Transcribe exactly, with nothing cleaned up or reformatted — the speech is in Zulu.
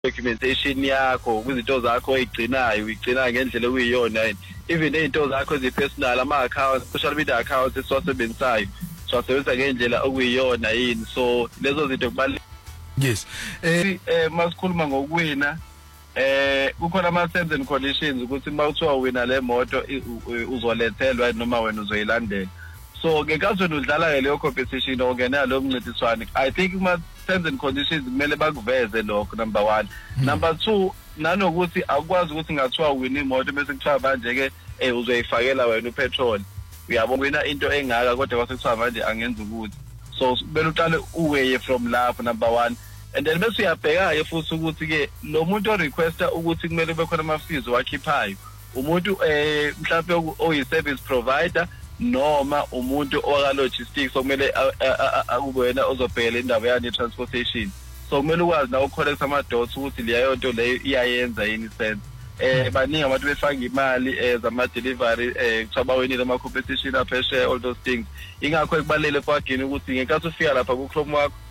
documentation yakho kwizinto zakho oyigcinayo uyigcina ngendlela okuyiyona even izinto zakho ezipersonal ama accounts social media accounts esiwasebenzisayo siwasebenzisa ngendlela okuyiyona yini so lezo zinto kubalulekile. Yes eh masikhuluma ngokuwina eh kukhona ama terms and conditions ukuthi mawuthiwa wina le moto uzolethelwa noma wena uzoyilandela. So ngekazi wena udlala leyo competition ongena lo mncintiswano I think uma terms and conditions kumele bakuveze lokho number one. Mm. Number two nanokuthi akwazi ukuthi ngathiwa wina imoto bese kuthiwa manje ke eh uzoyifakela wena upetrol uyabona wena into engaka kodwa kwasekuthiwa manje angenza ukuthi so kumele uqale uweye from lapho number one. And then bese uyabheka ke futhi ukuthi ke lo muntu o requesta ukuthi kumele kube khona ama fees wakhiphayo umuntu eh mhlawumbe oyi service provider noma umuntu oka logistics sokumele akube wena ozobhekela indaba yani transportation so kumele ukwazi nawo collect ama dots ukuthi leyo nto leyo iyayenza yini sense eh baningi abantu befaka imali eh zama delivery eh kuthaba wenile ama competition apheshe all those things ingakho ekubalele kwagini ukuthi ngeke usufika lapha ku Chrome wakho